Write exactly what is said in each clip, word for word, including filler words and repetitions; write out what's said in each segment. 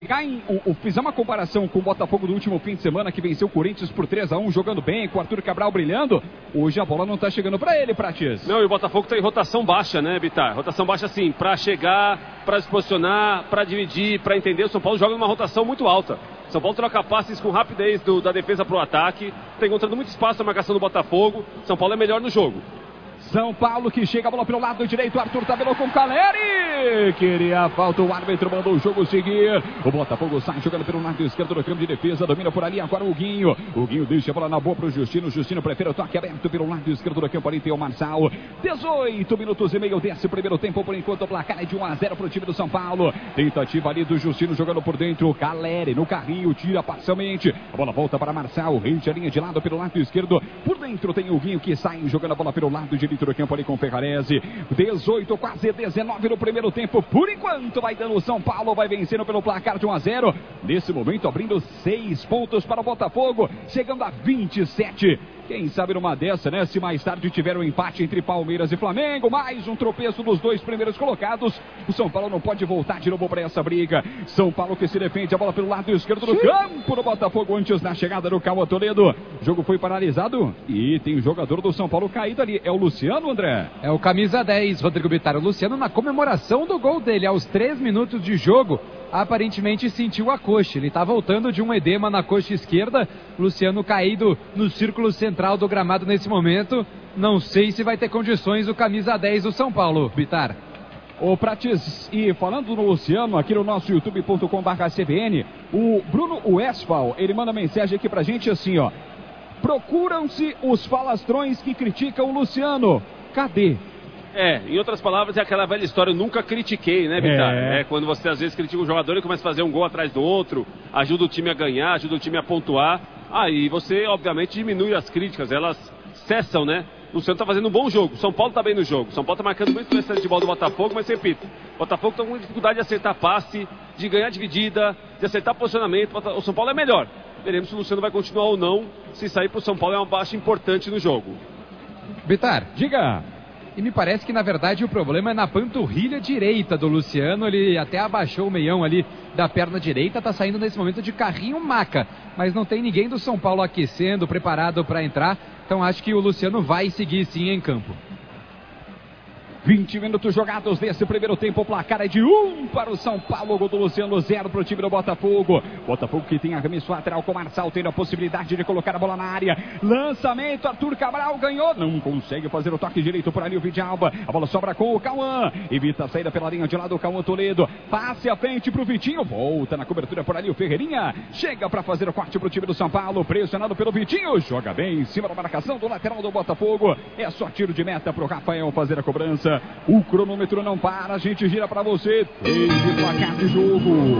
Em, o, o, fizer uma comparação com o Botafogo do último fim de semana, que venceu o Corinthians por três a um, jogando bem, com o Arthur Cabral brilhando, hoje a bola não tá chegando pra ele, Prates. Não, e o Botafogo tá em rotação baixa, né, Bitar? Rotação baixa, assim, pra chegar, pra se posicionar, pra dividir, pra entender. O São Paulo joga numa rotação muito alta. São Paulo troca passes com rapidez do, da defesa pro ataque, tá encontrando muito espaço na marcação do Botafogo. São Paulo é melhor no jogo. São Paulo que chega a bola pelo lado direito, Arthur tabelou com Caleri, queria a falta, o árbitro mandou o jogo seguir, o Botafogo sai jogando pelo lado esquerdo do campo de defesa, domina por ali agora o Guinho, o Guinho deixa a bola na boa pro Justino, Justino prefere o toque aberto pelo lado esquerdo do campo, ali tem o Marçal, dezoito minutos e meio desse primeiro tempo, por enquanto o placar é de um a zero pro time do São Paulo, tentativa ali do Justino jogando por dentro, Caleri no carrinho, tira parcialmente, a bola volta para Marçal, rende a linha de lado pelo lado esquerdo, por dentro tem o Guinho que sai jogando a bola pelo lado direito do campo ali com o Ferrarese, dezoito, quase dezenove no primeiro tempo, por enquanto vai dando o São Paulo, vai vencendo pelo placar de um a zero, nesse momento abrindo seis pontos para o Botafogo, chegando a vinte e sete, quem sabe numa dessa, né, se mais tarde tiver um empate entre Palmeiras e Flamengo, mais um tropeço dos dois primeiros colocados, o São Paulo não pode voltar de novo para essa briga, São Paulo que se defende, a bola pelo lado esquerdo do campo do Botafogo, antes da chegada do Cauã Toledo, o jogo foi paralisado e tem um jogador do São Paulo caído ali, é o Luciano, André? É o camisa dez, Rodrigo Bitar, o Luciano na comemoração do gol dele, aos três minutos de jogo, aparentemente sentiu a coxa, ele está voltando de um edema na coxa esquerda, Luciano caído no círculo central do gramado nesse momento, não sei se vai ter condições o camisa dez do São Paulo, Bitar. Ô Prates, e falando no Luciano, aqui no nosso youtube ponto com barra C B N, o Bruno Westphal, ele manda mensagem aqui pra gente assim, ó, procuram-se os falastrões que criticam o Luciano, cadê? É, em outras palavras, é aquela velha história, eu nunca critiquei, né, Bitar? É. é quando você às vezes critica um jogador e começa a fazer um gol atrás do outro, ajuda o time a ganhar, ajuda o time a pontuar, aí você, obviamente, diminui as críticas, elas cessam, né? O Luciano tá fazendo um bom jogo, São Paulo tá bem no jogo, São Paulo tá marcando muito o excelente de bola do Botafogo, mas repito, o Botafogo tá com dificuldade de acertar passe, de ganhar dividida, de acertar posicionamento, o São Paulo é melhor. Veremos se o Luciano vai continuar ou não, se sair pro São Paulo é uma baixa importante no jogo. Bitar, diga. E me parece que na verdade o problema é na panturrilha direita do Luciano, ele até abaixou o meião ali da perna direita, tá saindo nesse momento de carrinho maca, mas não tem ninguém do São Paulo aquecendo, preparado para entrar, então acho que o Luciano vai seguir sim em campo. vinte minutos jogados nesse primeiro tempo, o placar é de um para o São Paulo, gol do Luciano, zero para o time do Botafogo. Botafogo que tem arremesso lateral com o Marçal, tendo a possibilidade de colocar a bola na área. Lançamento, Arthur Cabral ganhou, não consegue fazer o toque direito por ali o Vidalba. A bola sobra com o Cauã, evita a saída pela linha de lado o Cauã Toledo. Passe à frente para o Vitinho, volta na cobertura por ali o Ferreirinha. Chega para fazer o corte para o time do São Paulo, pressionado pelo Vitinho. Joga bem em cima da marcação do lateral do Botafogo. É só tiro de meta para o Rafael fazer a cobrança. O cronômetro não para, a gente gira para você. Desde o placar de jogo.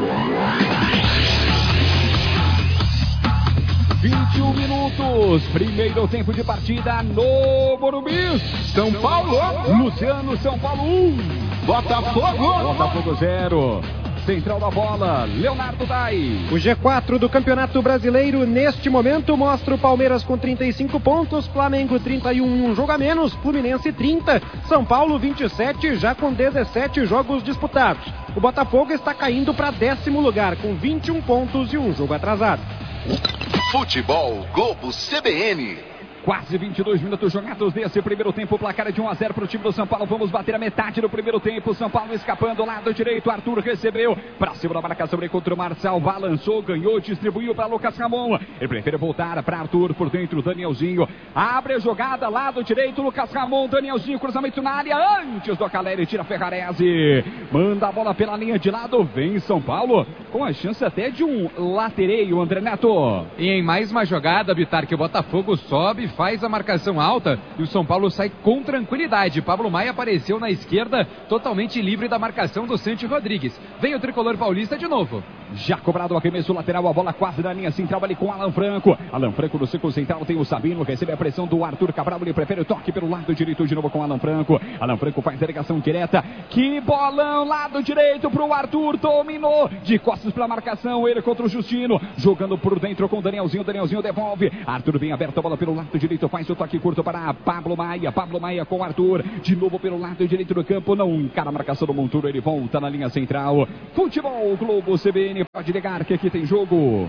vinte e um minutos. Primeiro tempo de partida no Morumbi. São Paulo, Luciano, São Paulo um. Botafogo. Botafogo zero. Central da bola, Leonardo Dai. O G quatro do Campeonato Brasileiro neste momento mostra o Palmeiras com trinta e cinco pontos, Flamengo trinta e um, um jogo a menos, Fluminense trinta, São Paulo vinte e sete, já com dezessete jogos disputados. O Botafogo está caindo para décimo lugar com vinte e um pontos e um jogo atrasado. Futebol Globo C B N. Quase vinte e dois minutos jogados desse primeiro tempo, o placar é de um a zero para o time do São Paulo. Vamos bater a metade do primeiro tempo. São Paulo escapando, lado direito, Arthur recebeu, para cima da marcação contra o Marçal, balançou, ganhou, distribuiu para Lucas Ramon. Ele prefere voltar para Arthur, por dentro, Danielzinho. Abre a jogada, lado direito, Lucas Ramon, Danielzinho, cruzamento na área, antes do Caleri, tira Ferrarese. Manda a bola pela linha de lado, vem São Paulo, com a chance até de um latereio, André Neto. E em mais uma jogada, Bitar, que o Botafogo sobe, faz a marcação alta e o São Paulo sai com tranquilidade. Pablo Maia apareceu na esquerda, totalmente livre da marcação do Santi Rodrigues. Vem o tricolor paulista de novo. Já cobrado o arremesso lateral, a bola quase na linha central ali com Alan Franco. Alan Franco no círculo central, tem o Sabino, recebe a pressão do Arthur Cabral, ele prefere o toque pelo lado direito de novo com Alan Franco. Alan Franco faz a ligação direta, que bolão, lado direito pro Arthur, dominou, de costas pra marcação, ele contra o Justino, jogando por dentro com o Danielzinho, Danielzinho devolve, Arthur bem aberto, a bola pelo lado direito, faz o toque curto para Pablo Maia, Pablo Maia com o Arthur, de novo pelo lado direito do campo, não encara a marcação do Monturo, ele volta na linha central. Futebol Globo C B N. N, pode ligar que aqui tem jogo.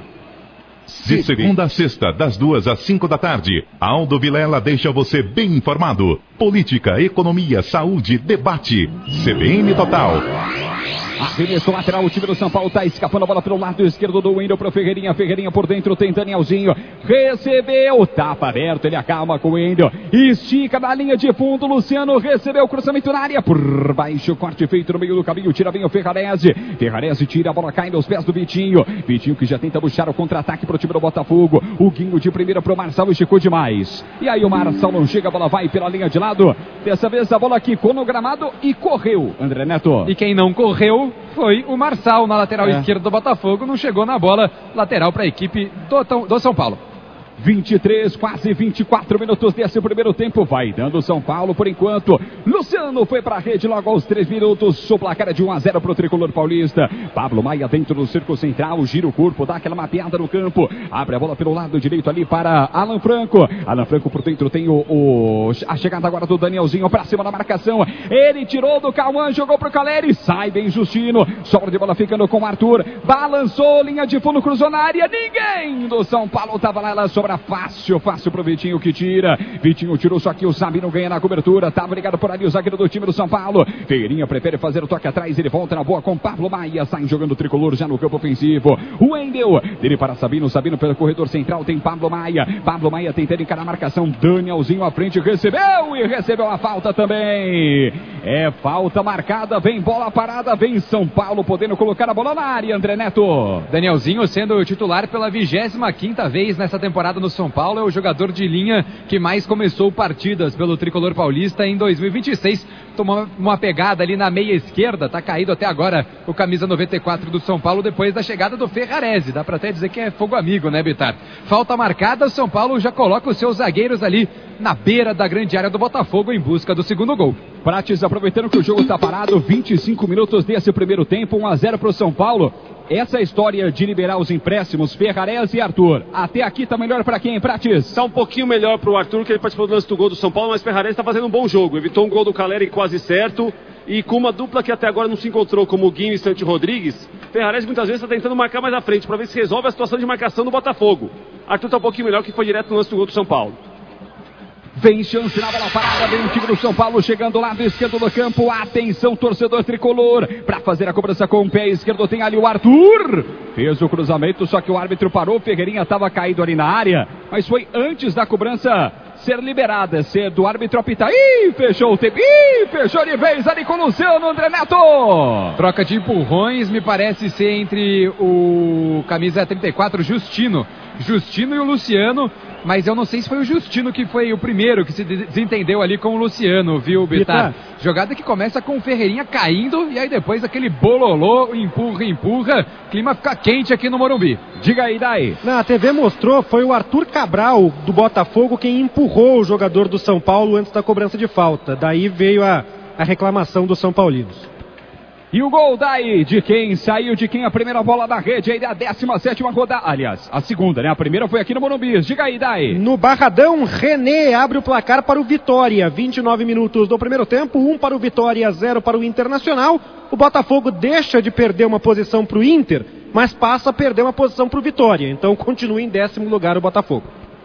De segunda a sexta, das duas às cinco da tarde, Aldo Vilela deixa você bem informado. Política, economia, saúde, debate. C B N Total. Arremesso lateral, o time do São Paulo tá escapando a bola pelo lado esquerdo do Wendel pro Ferreirinha. Ferreirinha por dentro, tem Danielzinho. Recebeu, tapa aberto, ele acalma com o Wendel. Estica na linha de fundo, Luciano recebeu o cruzamento na área. Por baixo, corte feito no meio do caminho, tira bem o Ferrarese. Ferrarese tira, a bola cai nos pés do Vitinho. Vitinho que já tenta puxar o contra-ataque pro time do Botafogo. O Guinho de primeira pro Marçal, esticou demais. E aí o Marçal não chega, a bola vai pela linha de lado. Dessa vez a bola quicou no gramado e correu, André Neto. E quem não correu foi o Marçal na lateral é. esquerda do Botafogo, não chegou na bola, lateral para a equipe do, do São Paulo. vinte e três, quase vinte e quatro minutos desse primeiro tempo, vai dando São Paulo por enquanto. Luciano foi para a rede logo aos três minutos, o placar é de um a zero para o tricolor paulista. Pablo Maia dentro do círculo central, gira o corpo, dá aquela mapeada no campo, abre a bola pelo lado direito ali para Alan Franco. Alan Franco por dentro tem o, o a chegada agora do Danielzinho para cima da marcação. Ele tirou do Cauã, jogou pro Caleri, sai bem Justino, sobra de bola ficando com o Arthur, balançou, linha de fundo, cruzou na área, ninguém do São Paulo tava lá, ela sobra fácil, fácil pro Vitinho que tira. Vitinho tirou, só que o Sabino ganha na cobertura. Tava ligado por ali o zagueiro do time do São Paulo. Ferreirinha prefere fazer o toque atrás. Ele volta na boa com Pablo Maia. Sai jogando o tricolor já no campo ofensivo. O Wendel, dele para Sabino. Sabino pelo corredor central. Tem Pablo Maia. Pablo Maia tentando encarar a marcação. Danielzinho à frente. Recebeu e recebeu a falta também. É falta marcada. Vem bola parada. Vem São Paulo podendo colocar a bola na área. André Neto. Danielzinho sendo titular pela vigésima quinta vez nessa temporada no São Paulo, é o jogador de linha que mais começou partidas pelo tricolor paulista em dois mil e vinte e seis. Tomou uma pegada ali na meia esquerda, tá caído até agora o camisa noventa e quatro do São Paulo depois da chegada do Ferrarese. Dá pra até dizer que é fogo amigo, né, Bitar? Falta marcada, o São Paulo já coloca os seus zagueiros ali na beira da grande área do Botafogo em busca do segundo gol. Prates aproveitando que o jogo tá parado, vinte e cinco minutos desse primeiro tempo, um a zero pro São Paulo. Essa história de liberar os empréstimos, Ferrarese e Arthur, até aqui tá melhor pra quem, Prates? Tá um pouquinho melhor pro Arthur, que ele participou do lance do gol do São Paulo, mas Ferrarese tá fazendo um bom jogo, evitou um gol do Caleri quase certo, e com uma dupla que até agora não se encontrou, como o Guinho e Santi Rodrigues, Ferrarese muitas vezes tá tentando marcar mais à frente, pra ver se resolve a situação de marcação do Botafogo. Arthur tá um pouquinho melhor, que foi direto no lance do gol do São Paulo. Vem chance na bola parada, vem o time do São Paulo chegando lá do esquerdo do campo. Atenção, torcedor tricolor, para fazer a cobrança com o pé esquerdo tem ali o Arthur. Fez o cruzamento, só que o árbitro parou. Ferreirinha estava caído ali na área, mas foi antes da cobrança ser liberada, ser do árbitro apitar. Ih, fechou o tempo. Ih, fechou de vez ali com o Luciano, André Neto. Troca de empurrões, me parece ser entre o camisa trinta e quatro, Justino. Justino e o Luciano, mas eu não sei se foi o Justino que foi o primeiro que se desentendeu ali com o Luciano, viu, Bitar? Jogada que começa com o Ferreirinha caindo e aí depois aquele bololô, empurra, empurra, clima fica quente aqui no Morumbi. Diga aí, daí. Na T V mostrou, foi o Arthur Cabral do Botafogo quem empurrou o jogador do São Paulo antes da cobrança de falta. Daí veio a, a reclamação dos São Paulinos. E o gol daí, de quem saiu, de quem a primeira bola da rede aí da décima sétima rodada, aliás, a segunda, né? A primeira foi aqui no Morumbi, diga aí, daí. No Barradão, René abre o placar para o Vitória, vinte e nove minutos do primeiro tempo, um para o Vitória, zero para o Internacional. O Botafogo deixa de perder uma posição para o Inter, mas passa a perder uma posição para o Vitória, então continua em décimo lugar o Botafogo.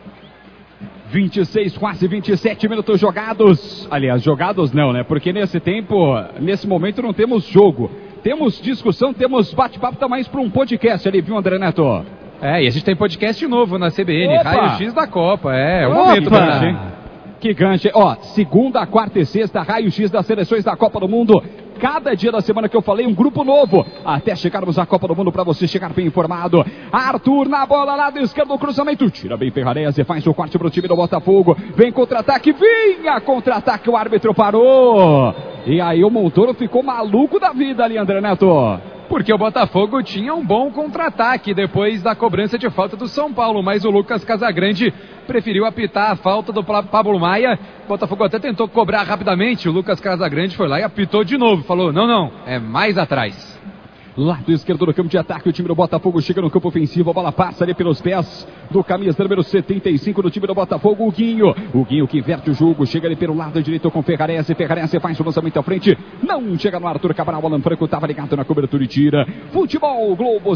vinte e seis, quase vinte e sete minutos jogados. Aliás, jogados não, né? Porque nesse tempo, nesse momento não temos jogo. Temos discussão, temos bate-papo, tá mais para um podcast ali, viu, André Neto? É, e a gente tem podcast novo na C B N, Opa! Raio-X da Copa. É, é o Opa! momento, Ganche. Que ganche. Ó, segunda, quarta e sexta, Raio-X das seleções da Copa do Mundo. Cada dia da semana que eu falei, um grupo novo. Até chegarmos à Copa do Mundo para você chegar bem informado. Arthur na bola, lado esquerdo, cruzamento. Tira bem Ferrarese, faz o corte pro time do Botafogo. Vem contra-ataque, vinha contra-ataque, o árbitro parou. E aí o Montoro ficou maluco da vida ali, André Neto. Porque o Botafogo tinha um bom contra-ataque depois da cobrança de falta do São Paulo, mas o Lucas Casagrande preferiu apitar a falta do Pablo Maia. O Botafogo até tentou cobrar rapidamente, o Lucas Casagrande foi lá e apitou de novo, falou, não, não, é mais atrás. Lado esquerdo do campo de ataque, o time do Botafogo chega no campo ofensivo, a bola passa ali pelos pés do camisa número setenta e cinco do time do Botafogo, o Guinho. O Guinho que inverte o jogo, chega ali pelo lado direito com Ferrarese, Ferrarese faz o lançamento à frente, não chega no Arthur Cabral, Alan Franco estava ligado na cobertura e tira. Futebol Globo